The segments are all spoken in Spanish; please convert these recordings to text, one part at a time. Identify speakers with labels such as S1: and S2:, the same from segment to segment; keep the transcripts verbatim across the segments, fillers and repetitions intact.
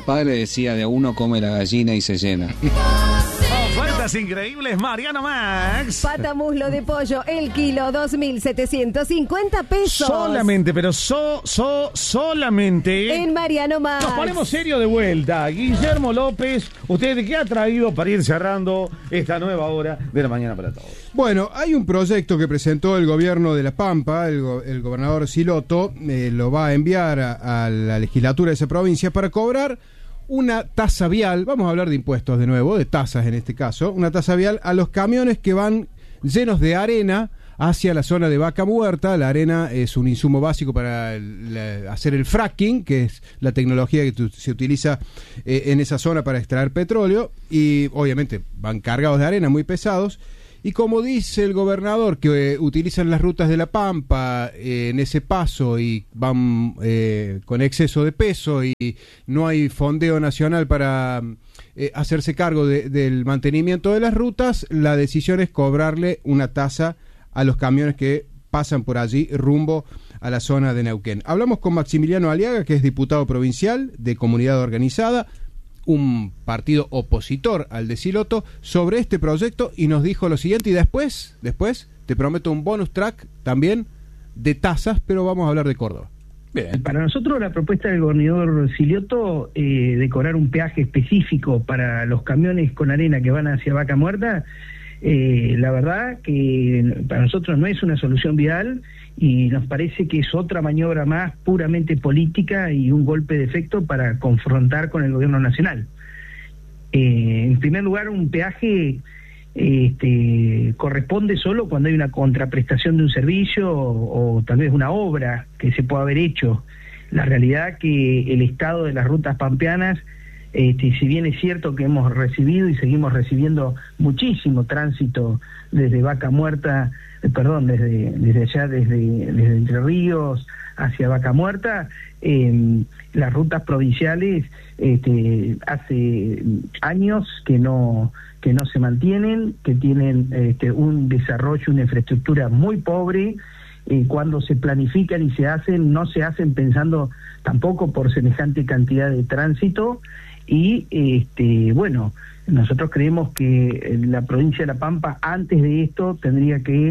S1: padre decía, de a uno come la gallina y se llena.
S2: Ofertas increíbles, Mariano Max.
S3: Pata muslo de pollo, el kilo, dos mil setecientos cincuenta pesos.
S2: Solamente, pero so, so, solamente.
S3: En Mariano Max.
S2: Nos ponemos serio de vuelta. Guillermo López, ¿usted qué ha traído para ir cerrando esta nueva hora de La Mañana para Todos?
S4: Bueno, hay un proyecto que presentó el gobierno de La Pampa, el, go- el gobernador Silotto, eh, lo va a enviar a, a la legislatura de esa provincia para cobrar una tasa vial, vamos a hablar de impuestos de nuevo, de tasas en este caso, una tasa vial a los camiones que van llenos de arena hacia la zona de Vaca Muerta. La arena es un insumo básico para el, la, hacer el fracking, que es la tecnología que tu, se utiliza eh, en esa zona para extraer petróleo, y obviamente van cargados de arena, muy pesados. Y como dice el gobernador, que eh, utilizan las rutas de La Pampa eh, en ese paso y van eh, con exceso de peso y no hay fondeo nacional para eh, hacerse cargo de, del mantenimiento de las rutas, la decisión es cobrarle una tasa a los camiones que pasan por allí rumbo a la zona de Neuquén. Hablamos con Maximiliano Aliaga, que es diputado provincial de Comunidad Organizada, un partido opositor al de Silotto, sobre este proyecto, y nos dijo lo siguiente. Y después, después te prometo un bonus track también de tasas, pero vamos a hablar de Córdoba.
S5: Bien. Para nosotros la propuesta del gobernador Silotto eh, de cobrar un peaje específico para los camiones con arena que van hacia Vaca Muerta, eh, la verdad que para nosotros no es una solución vial, y nos parece que es otra maniobra más puramente política y un golpe de efecto para confrontar con el gobierno nacional. Eh, en primer lugar, un peaje este, corresponde solo cuando hay una contraprestación de un servicio o, o tal vez una obra que se pueda haber hecho. La realidad que el estado de las rutas pampeanas, este, si bien es cierto que hemos recibido y seguimos recibiendo muchísimo tránsito desde Vaca Muerta, eh, perdón, desde, desde allá, desde, desde Entre Ríos hacia Vaca Muerta, eh, las rutas provinciales este, hace años que no que no se mantienen, que tienen este, un desarrollo, una infraestructura muy pobre. Eh, cuando se planifican y se hacen, no se hacen pensando tampoco por semejante cantidad de tránsito. Y este bueno, nosotros creemos que la provincia de La Pampa antes de esto tendría que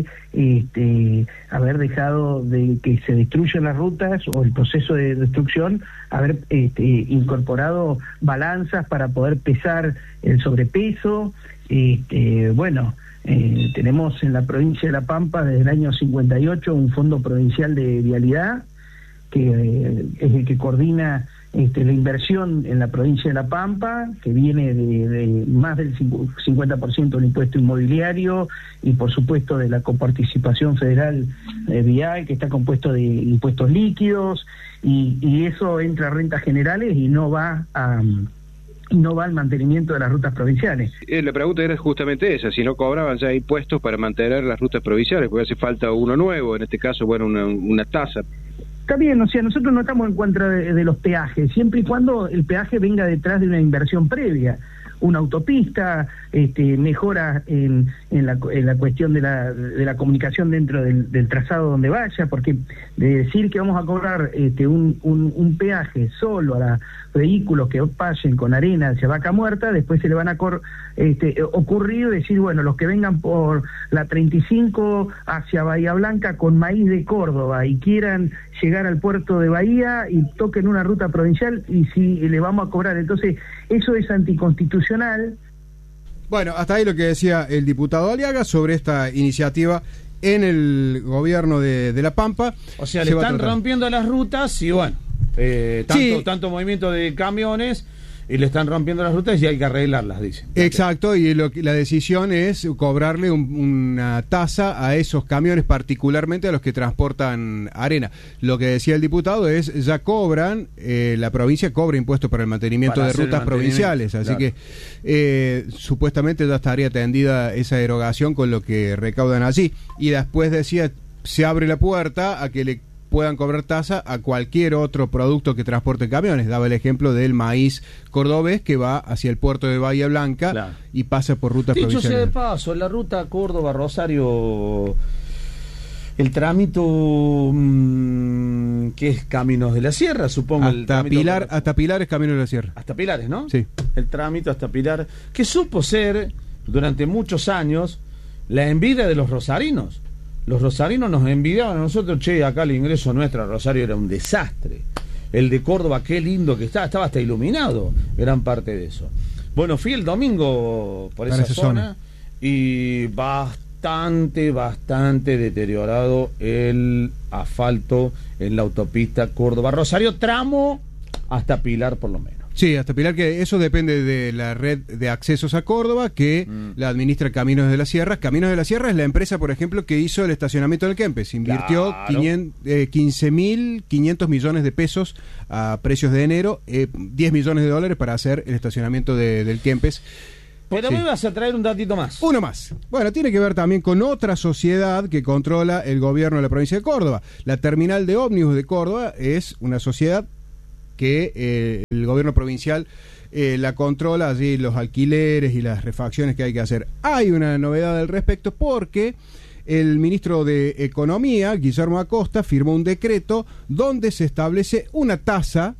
S5: este, haber dejado de que se destruyan las rutas o el proceso de destrucción, haber este, incorporado balanzas para poder pesar el sobrepeso. Este, bueno, eh, tenemos en la provincia de La Pampa desde el año cincuenta y ocho un fondo provincial de vialidad que eh, es el que coordina Este, la inversión en la provincia de La Pampa, que viene de, de más del cincuenta por ciento del impuesto inmobiliario y por supuesto de la coparticipación federal eh, vial, que está compuesto de impuestos líquidos, y, y eso entra a rentas generales y no va a no va al mantenimiento de las rutas provinciales.
S6: Eh, la pregunta era justamente esa, si no cobraban ya impuestos para mantener las rutas provinciales, porque hace falta uno nuevo, en este caso, bueno, una, una tasa.
S5: Está bien, o sea, nosotros no estamos en contra de, de los peajes, siempre y cuando el peaje venga detrás de una inversión previa, una autopista, este, mejora en, en, la, en la cuestión de la, de la comunicación dentro del, del trazado donde vaya, porque de decir que vamos a cobrar este, un, un, un peaje solo a los vehículos que pasen con arena hacia Vaca Muerta, después se le van a cor, este, ocurrir decir, bueno, los que vengan por la treinta y cinco hacia Bahía Blanca con maíz de Córdoba y quieran llegar al puerto de Bahía y toquen una ruta provincial, y si le vamos a cobrar, entonces eso es anticonstitucional.
S4: Bueno, hasta ahí lo que decía el diputado Aliaga sobre esta iniciativa en el gobierno de, de La Pampa.
S2: O sea, le están rompiendo las rutas y bueno, eh, tanto,
S4: sí.
S2: tanto movimiento de camiones y le están rompiendo las rutas y hay que arreglarlas, dicen.
S4: Exacto, y lo, la decisión es cobrarle un, una tasa a esos camiones, particularmente a los que transportan arena. Lo que decía el diputado es, ya cobran, eh, la provincia cobra impuestos para el mantenimiento
S2: para
S4: de rutas provinciales, así claro. que eh, supuestamente ya estaría atendida esa erogación con lo que recaudan allí. Y después decía, se abre la puerta a que le puedan cobrar tasa a cualquier otro producto que transporte camiones. Daba el ejemplo del maíz cordobés que va hacia el puerto de Bahía Blanca, claro, y pasa por rutas
S2: provinciales.
S4: Dicho sea
S2: de paso, la ruta Córdoba-Rosario El trámite mmm, que es Caminos de la Sierra, supongo. el
S4: Hasta Pilar,
S2: para...
S4: hasta Pilar es Camino de la Sierra.
S2: Hasta Pilares, ¿no?
S4: Sí.
S2: El trámite hasta Pilar, que supo ser durante muchos años la envidia de los rosarinos. Los rosarinos nos envidiaban a nosotros, che, acá el ingreso nuestro a Rosario era un desastre. El de Córdoba, qué lindo que estaba, estaba hasta iluminado, gran parte de eso. Bueno, fui el domingo por esa, esa zona, zona y bastante, bastante deteriorado el asfalto en la autopista Córdoba-Rosario, tramo hasta Pilar por lo menos.
S4: Sí, hasta Pilar, que eso depende de la red de accesos a Córdoba, que mm. la administra Caminos de la Sierra. Caminos de la Sierra es la empresa, por ejemplo, que hizo el estacionamiento del Kempes. Invirtió
S2: claro.
S4: quince mil quinientos millones de pesos a precios de enero, eh, diez millones de dólares para hacer el estacionamiento de, del Kempes.
S2: Pero sí. Me vas a traer un datito más.
S4: Uno más. Bueno, tiene que ver también con otra sociedad que controla el gobierno de la provincia de Córdoba. La terminal de ómnibus de Córdoba es una sociedad que eh, el gobierno provincial eh, la controla, allí los alquileres y las refacciones que hay que hacer. Hay una novedad al respecto porque el ministro de Economía, Guillermo Acosta, firmó un decreto donde se establece una tasa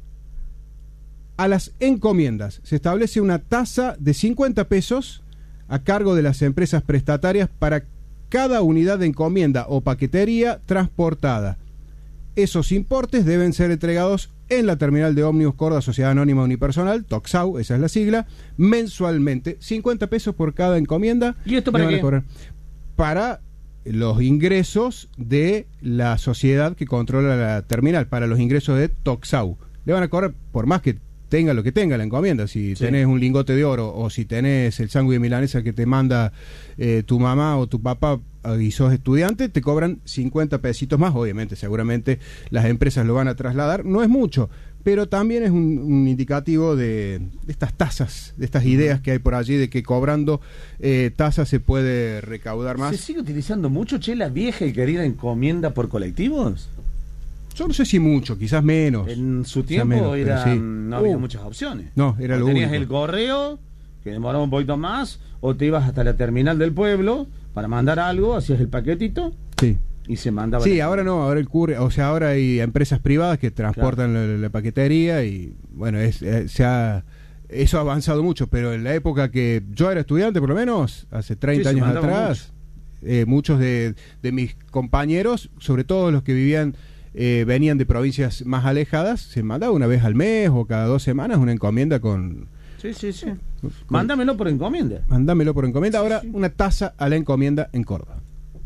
S4: a las encomiendas. Se establece una tasa de cincuenta pesos a cargo de las empresas prestatarias para cada unidad de encomienda o paquetería transportada. Esos importes deben ser entregados en la terminal de ómnibus Córdoba Sociedad Anónima Unipersonal, Toxau, esa es la sigla, mensualmente, cincuenta pesos por cada encomienda.
S2: ¿Y esto para qué?
S4: Cobrar para los ingresos de la sociedad que controla la terminal, para los ingresos de Toxau. Le van a cobrar por más que tenga lo que tenga la encomienda, si sí. tenés un lingote de oro o si tenés el sándwich de milanesa que te manda eh, tu mamá o tu papá y sos estudiante, te cobran cincuenta pesitos más. Obviamente, seguramente las empresas lo van a trasladar, no es mucho, pero también es un, un indicativo de, de estas tasas, de estas ideas que hay por allí, de que cobrando eh, tasas se puede recaudar más.
S2: ¿Se sigue utilizando mucho, che, la vieja y querida encomienda por colectivos?
S4: Yo no sé si mucho, quizás menos.
S2: En su tiempo menos, era, sí. no había uh, muchas opciones.
S4: No, era lo
S2: tenías
S4: único.
S2: El correo, que demoraba un poquito más, o te ibas hasta la terminal del pueblo para mandar algo, hacías el paquetito
S4: sí.
S2: y se mandaba.
S4: Sí, ahora no, ahora el curre, o sea, ahora hay empresas privadas que transportan claro. la, la paquetería y bueno, es, es, se ha, eso ha avanzado mucho, pero en la época que yo era estudiante, por lo menos, hace treinta sí, años atrás, mucho. eh, muchos de, de mis compañeros, sobre todo los que vivían Eh, venían de provincias más alejadas, se mandaba una vez al mes o cada dos semanas una encomienda con...
S2: Sí, sí, sí. Con, mándamelo por encomienda.
S4: Mándamelo por encomienda. Ahora
S2: sí, sí.
S4: una tasa a la encomienda en Córdoba.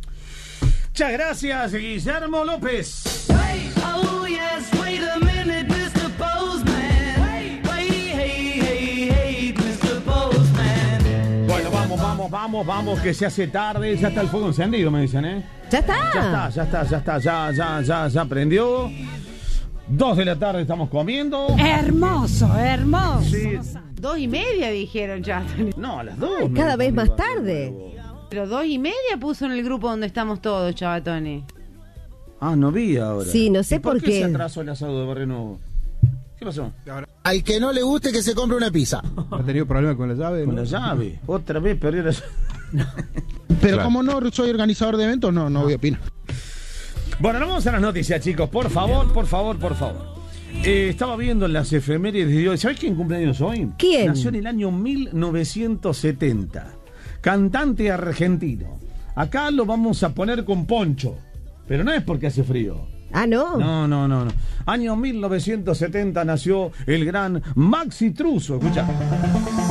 S2: Muchas gracias, Guillermo López.
S7: Wait, oh yes, wait a minute, mister Postman. Wait, wait, hey, hey, hey, mister Postman.
S2: Bueno, vamos, vamos, vamos, vamos, que se hace tarde. Ya está el fuego encendido, me dicen, ¿eh?
S3: Ya está.
S2: Ya está, ya está, ya está, ya, ya, ya, ya prendió. Dos de la tarde estamos comiendo.
S8: Hermoso, hermoso.
S2: Sí.
S8: Dos y media dijeron ya.
S2: No, a las dos.
S3: Ay, cada vez más tarde.
S8: Pero dos y media puso en el grupo donde estamos todos, chavatones.
S2: Ah, no vi ahora.
S3: Sí, no sé
S2: ¿Y por,
S3: por
S2: qué.
S3: qué
S2: se atrasó el asado de Barrio Nuevo? ¿Qué pasó?
S9: Al que no le guste que se compre una pizza.
S4: ¿Ha tenido problemas con la llave?
S2: Con
S4: ¿no?
S2: la llave. Otra vez perdió la llave.
S9: Pero claro. Como no soy organizador de eventos, no, no voy a opinar.
S2: Bueno, vamos a las noticias, chicos. Por favor, por favor, por favor. Eh, estaba viendo las efemérides de hoy. ¿Sabés quién cumpleaños hoy?
S3: ¿Quién?
S2: Nació en el año mil novecientos setenta. Cantante argentino. Acá lo vamos a poner con poncho. Pero no es porque hace frío.
S3: Ah, ¿no?
S2: No, no, no, no. Año mil novecientos setenta nació el gran Maxi Truso. Escucha.